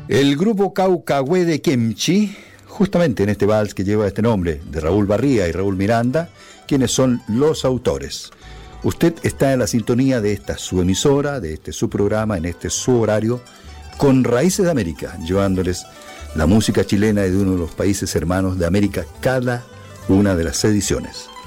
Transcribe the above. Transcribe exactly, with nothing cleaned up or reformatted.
El grupo Caucahue de Kemchi, justamente en este vals que lleva este nombre, de Raúl Barría y Raúl Miranda, quienes son los autores. Usted está en la sintonía de esta su emisora, de este su programa, en este su horario, con Raíces de América, llevándoles la música chilena de uno de los países hermanos de América cada una de las ediciones.